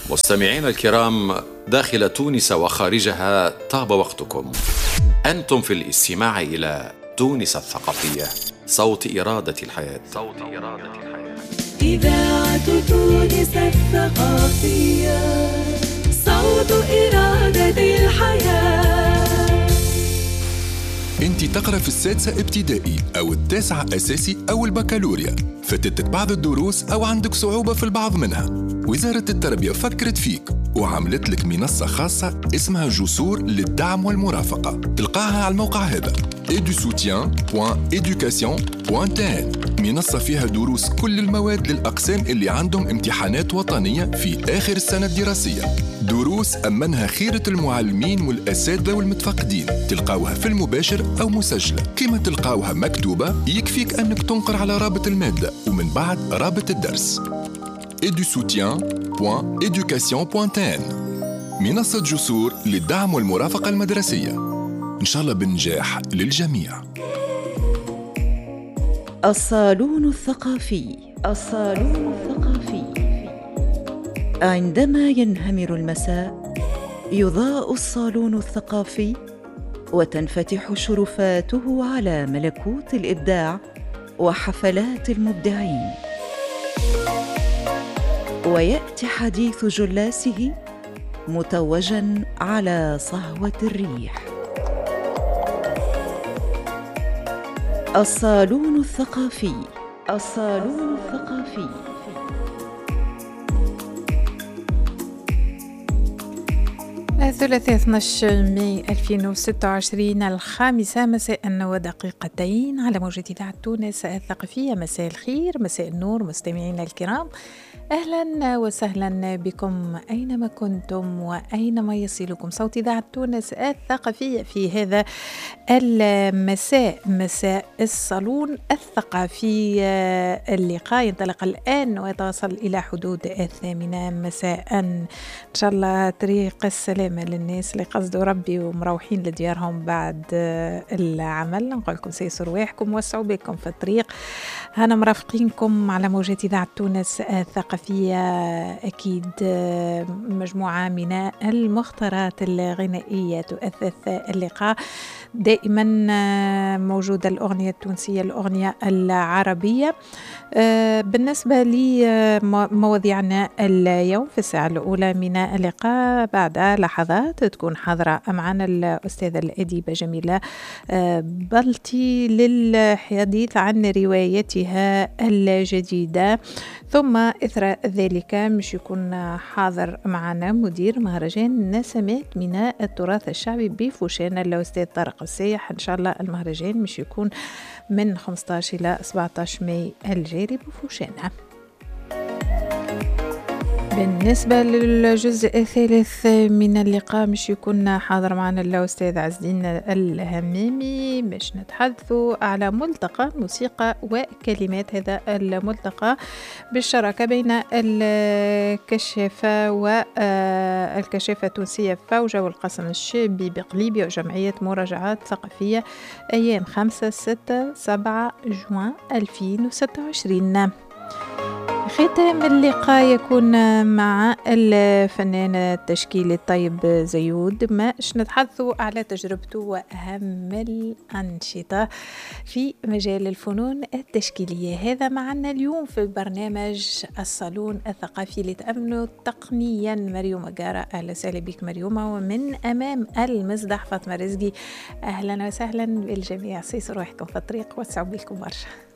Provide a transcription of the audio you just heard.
مستمعين الكرام داخل تونس وخارجها، طاب وقتكم. أنتم في الاستماع إلى تونس الثقافية، صوت إرادة الحياة. إذاعة تونس الثقافية، صوت إرادة الحياة. انت تقرأ في السادسة ابتدائي أو التاسعة أساسي أو البكالوريا، فاتتك بعض الدروس أو عندك صعوبة في البعض منها. وزارة التربية فكرت فيك وعملت لك منصة خاصة اسمها جسور للدعم والمرافقة. تلقاها على الموقع هذا edusoutien.education.tn. منصة فيها دروس كل المواد للأقسام اللي عندهم امتحانات وطنية في آخر السنة الدراسية. دروس أمنها خيرة المعلمين والأساتذة والمتفقدين. تلقاوها في المباشر أو مسجلة. كما تلقاوها مكتوبة يكفيك أنك تنقر على رابط المادة ومن بعد رابط الدرس. edusoutien.education.tn. منصة جسور للدعم والمرافقة المدرسية، إن شاء الله بالنجاح للجميع. الصالون الثقافي. عندما ينهمر المساء يضاء الصالون الثقافي وتنفتح شرفاته على ملكوت الإبداع وحفلات المبدعين، ويأتي حديث جلاسه متوجاً على صهوة الريح. الصالون الثقافي. الثلاثاء 12 ماي 2026 الخامسة مساء ودقيقتين على موجة إذاعة تونس الثقافية. مساء الخير، مساء النور مستمعينا الكرام، أهلا وسهلا بكم أينما كنتم وأينما يصلكم صوت إذاعة تونس الثقافية في هذا المساء، مساء الصالون الثقافي. اللقاء ينطلق الآن ويتواصل إلى حدود 8 مساء. إن شاء الله طريق السلامة للناس اللي قصدوا ربي ومروحين لديارهم بعد العمل. نقول لكم سيسر رواحكم وسعوا بكم في الطريق. أنا مرافقينكم على موجة إذاعة تونس الثقافية. أكيد مجموعة من المختارات الغنائية تؤثث اللقاء. دائما موجودة الأغنية التونسية، الأغنية العربية. بالنسبة لمواضيعنا اليوم في الساعة الأولى من اللقاء، بعد لحظات تكون حاضرة معنا الأستاذة الأديبة جميلة بلطي للحديث عن روايتها الجديدة. ثم إثر ذلك مش يكون حاضر معنا مدير مهرجان نسمات من التراث الشعبي بفوشان الأستاذ طارق السيح. إن شاء الله المهرجان مش يكون من 15 إلى 17 ماي الجاري بفوشانة. بالنسبة للجزء الثالث من اللقاء مش يكون حاضر معنا الأستاذ عز الدين الهمامي، باش نتحدثوا على ملتقى موسيقى وكلمات. هذا الملتقى بالشراكة بين الكشافة والكشافة التونسية فوجة والقسم الشعبي بقليبية وجمعية مراجعات ثقافية أيام 5 6 7 جوان 2026. ختام اللقاء يكون مع الفنان التشكيلي الطيب زيود، ماش نتحدثوا على تجربته وأهم الأنشطة في مجال الفنون التشكيلية. هذا معنا اليوم في برنامج الصالون الثقافي لتأمنوا تقنيا مريوم قارة. أهلا وسهلا بك مريومة، ومن أمام المسرح فاطمة رزقي. أهلا وسهلا بالجميع، سيسوا روحكم في الطريق وسعوا بكم برشا.